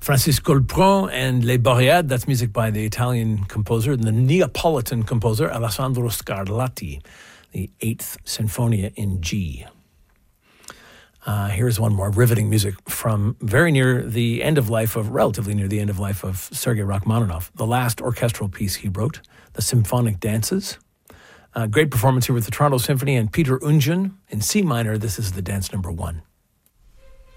Francisco Colpron and Les Boreades, that's music by the Italian composer and the Neapolitan composer Alessandro Scarlatti, the 8th Sinfonia in G. Here's one more riveting music from relatively near the end of life of Sergei Rachmaninoff, the last orchestral piece he wrote, the Symphonic Dances. Great performance here with the Toronto Symphony and Peter Ungen in C minor. This is the dance number 1.